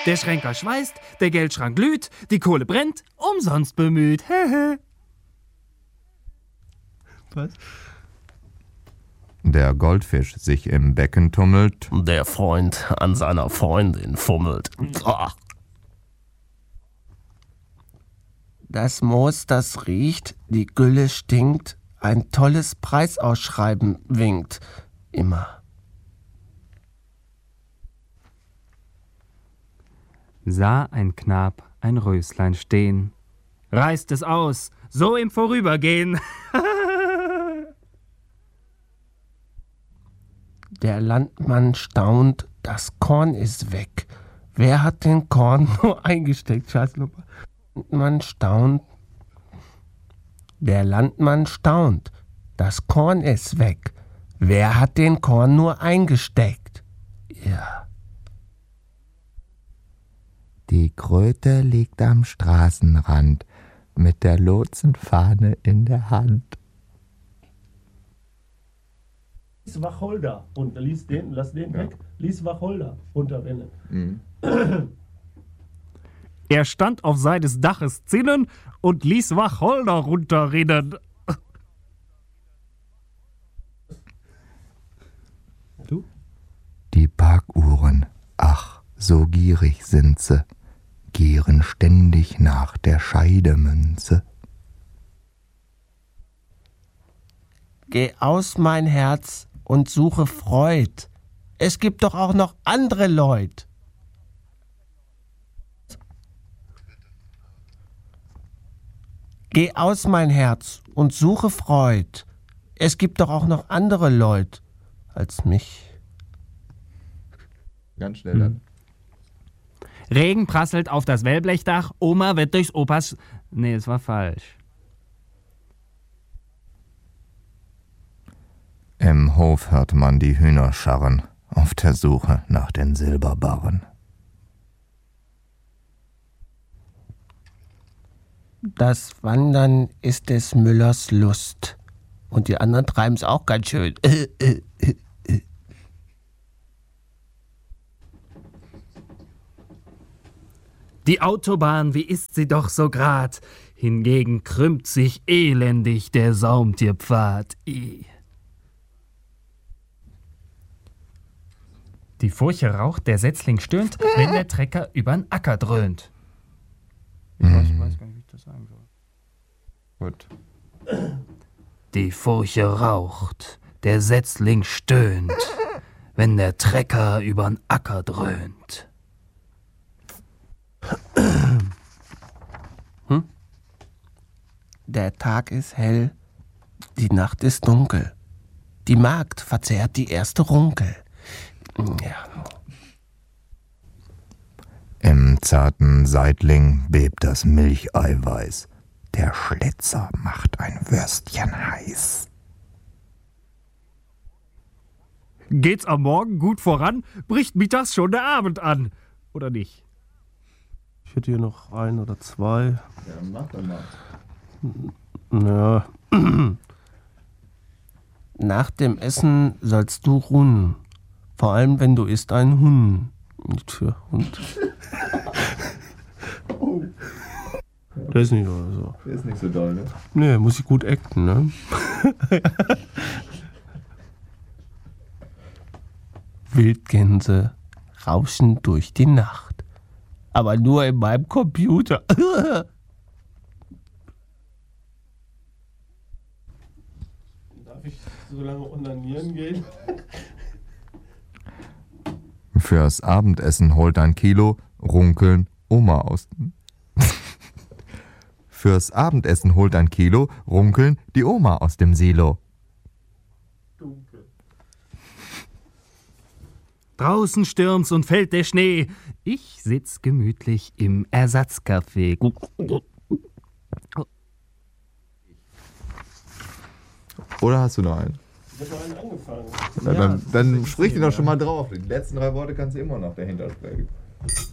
Der Schränker schweißt, der Geldschrank glüht, die Kohle brennt, umsonst bemüht. Was? Der Goldfisch sich im Becken tummelt. Der Freund an seiner Freundin fummelt. Das Moos, das riecht, die Gülle stinkt, ein tolles Preisausschreiben winkt. Immer. Sah ein Knab ein Röslein stehen, reißt es aus, so im Vorübergehen. Der Landmann staunt, das Korn ist weg. Wer hat den Korn nur eingesteckt? Scheiße nochmal. Der Landmann staunt, das Korn ist weg. Wer hat den Korn nur eingesteckt? Ja. Die Kröte liegt am Straßenrand mit der Lotsenfahne in der Hand. Lies Wacholder runter, lass den weg. Lies Wacholder runterrennen. Er stand auf seines Daches Zinnen und ließ Wacholder runterrinnen. Du? Die Parkuhren, ach, so gierig sind sie, gieren ständig nach der Scheidemünze. Geh aus, mein Herz, und suche Freud. Es gibt doch auch noch andere Leute. Geh aus, mein Herz, und suche Freud. Es gibt doch auch noch andere Leute als mich. Ganz schnell dann. Regen prasselt auf das Wellblechdach, Oma wird durchs Opas... Nee, es war falsch. Im Hof hört man die Hühner scharren, auf der Suche nach den Silberbarren. Das Wandern ist des Müllers Lust. Und die anderen treiben es auch ganz schön. Die Autobahn, wie ist sie doch so grad? Hingegen krümmt sich elendig der Saumtierpfad. Die Furche raucht, der Setzling stöhnt, wenn der Trecker übern Acker dröhnt. Ich weiß gar nicht, wie ich das sagen soll. Gut. Die Furche raucht, der Setzling stöhnt, wenn der Trecker übern Acker dröhnt. Der Tag ist hell, die Nacht ist dunkel. Die Magd verzehrt die erste Runkel. Ja. Im zarten Seitling bebt das Milcheiweiß. Der Schlitzer macht ein Würstchen heiß. Geht's am Morgen gut voran, bricht mittags schon der Abend an. Oder nicht? Ich hätte hier noch ein oder zwei. Ja, mach doch mal. Ja. Nach dem Essen sollst du ruhen. Vor allem, wenn du isst einen Hund. Nicht für Hund. Der ist nicht so. Der ist nicht so doll, ne? Nee, muss ich gut acten, ne? Wildgänse rauschen durch die Nacht. Aber nur in meinem Computer. Darf ich so lange onanieren gehen? Fürs Abendessen holt ein Kilo Runkeln Oma aus. Fürs Abendessen holt ein Kilo Runkeln die Oma aus dem Silo. Dunkel. Draußen stürmt's und fällt der Schnee. Ich sitz gemütlich im Ersatzcafé. Oder hast du noch einen? Ich habe noch einen angefangen. Ja, dann sprich den doch schon mal drauf. Die letzten 3 Worte kannst du immer noch dahinter sprechen.